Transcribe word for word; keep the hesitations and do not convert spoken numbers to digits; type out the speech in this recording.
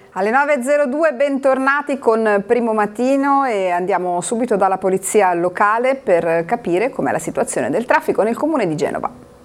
Alle nove e zero due bentornati con Primo Mattino e andiamo subito dalla polizia locale per capire com'è la situazione del traffico nel comune di Genova.